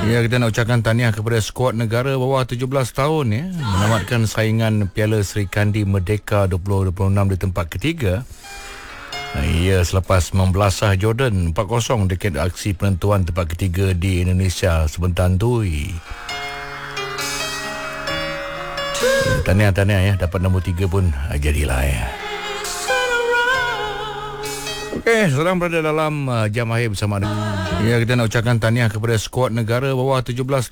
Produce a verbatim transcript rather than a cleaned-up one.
Ya, kita nak ucapkan tahniah kepada skuad negara bawah tujuh belas tahun ya, menamatkan saingan Piala Sri Kandi Merdeka dua ribu dua puluh enam di tempat ketiga. Ya, selepas membelasah Jordan empat kosong dekat aksi penentuan tempat ketiga di Indonesia sebentar tu. Tahniah-tahniah ya, dapat nombor tiga pun jadilah ya. Okey, sedang berada dalam uh, jam akhir bersama anda. Ya, kita nak ucapkan tahniah kepada skuad negara bawah tujuh belas